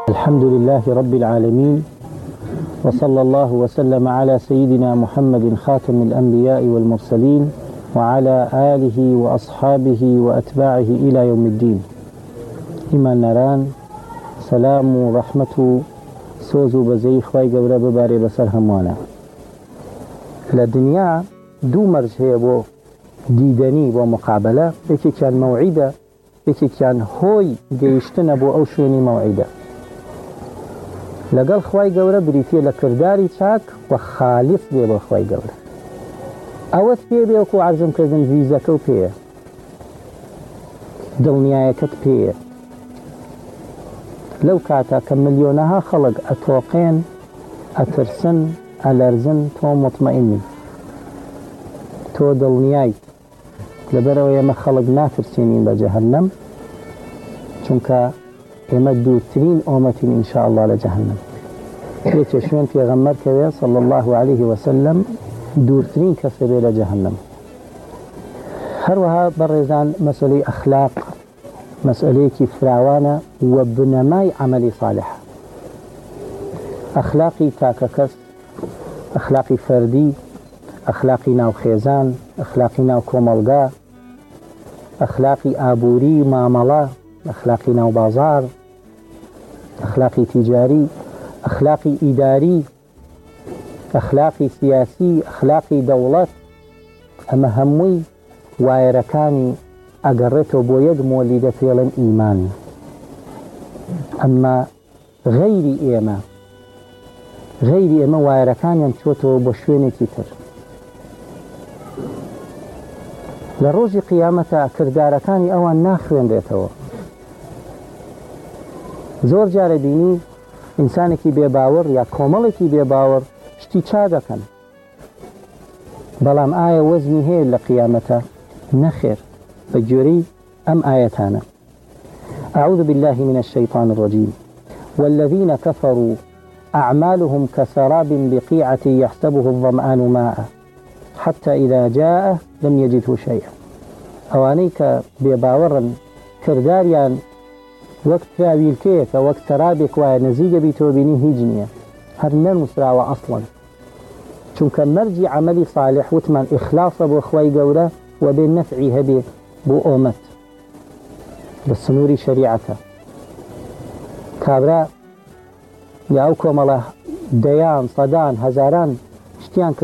الحمد لله رب العالمين وصلى الله وسلم على سيدنا محمد خاتم الأنبياء والمرسلين وعلى آله وأصحابه وأتباعه إلى يوم الدين. إيمان نران سلام ورحمة سوز بزي خواي قورا بباري بسر هموانا. لدنيا دو مرج هي بو ديدني ومقابلة، يكي كان موعدة، يكي كان هوي جيشتنا بو أو شويني موعدة. لەگەڵ خوای گەورە بریتیە لە کردداری چاک و خالیص بێ بۆ خوای گەورە. ئەوەت پێ بێ وەکو عەرزمکردن ڤیزەکە و پێیە، دڵنیایەکەت پێیە. لەو کاتە کە ملیۆنەها خەڵک ئەتۆقێن، ئەترسن، ئەلەرزن، تۆ مطمئینی، تۆ دڵنیایت. لەبەرەوە ئێمە خەڵک ناترسێنین بە جەهەنەم، چونکە ئێمە دوورترین ئۆمەتین ئینشاءالله لە جەهەنەم. یەکێ شوێن پێغەمبەر کەوێ صلی الله عليه وسلم دوورترین کەسە بێ لە جەهەنەم. هەروەها بەڕێزان مەسئلەی ئەخلاق مەسئلەیەکی فراوانە و بنەمای عەمەلی صالحە. ئەخلاقی تاکە کەس، ئەخلاقی فەردی، ئەخلاقی ناوخێزان، ئەخلاقی ناو کۆمەڵگا، ئەخلاقی ئابووری مامەڵە، ئەخلاقی ناو بازار، ئەخلاقی تیجاری، ئەخلاقی ئیداری، ئەخلاقی سیاسی، ئەخلاقی دەوڵەت، ئەمە هەمووی وایرەکانی ئەگەڕێتەوە بۆ یەک مۆلی دەپێڵن ئیمان. ئەمما غەیری ئێمە وایرەکانیان چۆتەوە بۆ شوێنێکی تر. لە ڕۆژی قیامەتە کردارەکانی ئەوان ناخوێنرێتەوە. زۆر جارە بینی ئینسانێکی بێباوەڕ یا کۆمەڵێکی بێباوەڕ شتی چا دەکەن، بەڵام ئایا وەزنی هەیە لە قیامەتە؟ نەخێر، بە گوێرەی ئەم ئایەتانە. أعوذ بالله من الشيطان الرجيم والذين كفروا أعمالهم كسراب بقيعة يحسبه الظمآن ماء حتى إذا جاءه لم يجده شيئا. ئەوانەی کە بێباوەڕن کرداریان وەک تراویلکەیەکە، وەک سەرابێک وایە نزیگە بیتەوە بینی هیچ نییە، هەر نەنووسراوە ئەسڵەن. چونکە مەرجی عەمەلی صالح وتمان ئیخلاسە بۆ خوای گەورە و بێ نەفعی هەبێ بۆ ئۆمەت بە سنووری شەریعەتە. کابرا یا ئەو کۆمەڵە دەیان، سەدان، هەزاران شتیان